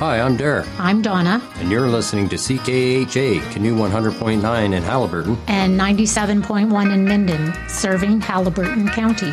Hi, I'm Derek. I'm Donna. And you're listening to CKHA, Canoe 100.9 in Haliburton. And 97.1 in Minden, serving Haliburton County.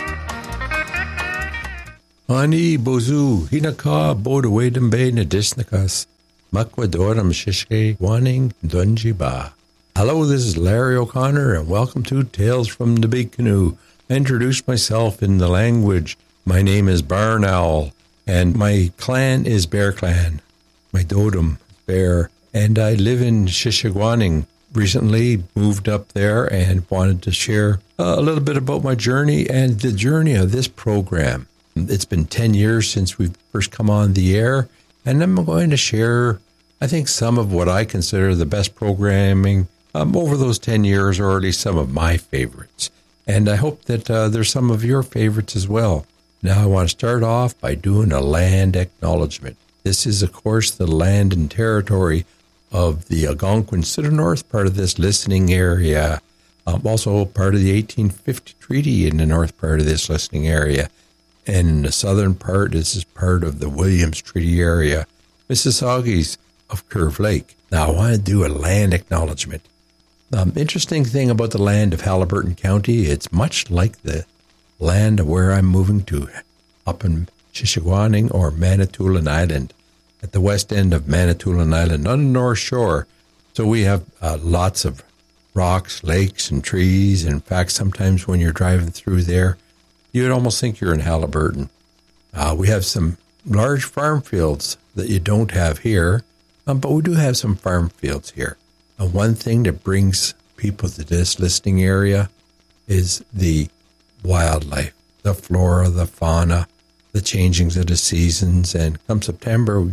Ani bozu hinaka bodawedem be nadisnakas makwadoram shishke waning dunjiba. Hello, this is Larry O'Connor, and welcome to Tales from the Big Canoe. I introduced myself in the language. My name is Barn Owl, and my clan is Bear Clan. My totem is Bear, and I live in Shishigwaning. Recently moved up there and wanted to share a little bit about my journey and the journey of this program. It's been 10 years since we've first come on the air, and I'm going to share, I think, some of what I consider the best programming over those 10 years, or at least some of my favorites. And I hope that there's some of your favorites as well. Now, I want to start off by doing a land acknowledgement. This is, of course, the land and territory of the Algonquin to the north part of this listening area. Also part of the 1850 treaty in the north part of this listening area. And in the southern part, this is part of the Williams Treaty area, Mississaugas of Curve Lake. Now, I want to do a land acknowledgement. Interesting thing about the land of Haliburton County, it's much like the land where I'm moving to, up in Shishigwaning or Manitoulin Island, at the west end of Manitoulin Island on the North Shore. So we have lots of rocks, lakes, and trees. In fact, sometimes when you're driving through there, you would almost think you're in Haliburton. We have some large farm fields that you don't have here, but we do have some farm fields here. And one thing that brings people to this listening area is the wildlife, the flora, the fauna, the changings of the seasons. And come September,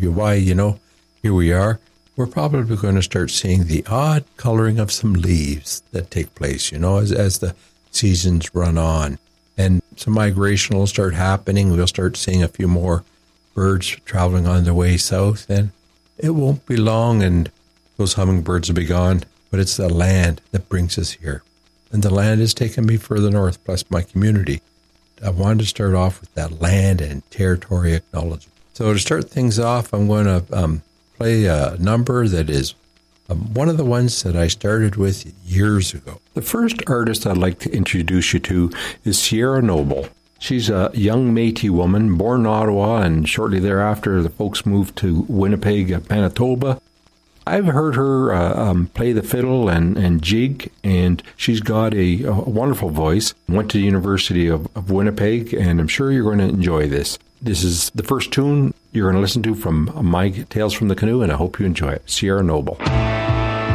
here we are. We're probably going to start seeing the odd coloring of some leaves that take place, as the seasons run on. And some migration will start happening. We'll start seeing a few more birds traveling on their way south. And it won't be long, and those hummingbirds will be gone. But it's the land that brings us here. And the land has taken me further north, plus my community. I wanted to start off with that land and territory acknowledgement. So to start things off, I'm going to play a number that is one of the ones that I started with years ago. The first artist I'd like to introduce you to is Sierra Noble. She's a young Métis woman, born in Ottawa, and shortly thereafter the folks moved to Winnipeg, Manitoba. I've heard her play the fiddle and jig, and she's got a wonderful voice. Went to the University of Winnipeg, and I'm sure you're going to enjoy this. This is the first tune you're going to listen to from my Tales from the Canoe, and I hope you enjoy it. Sierra Noble.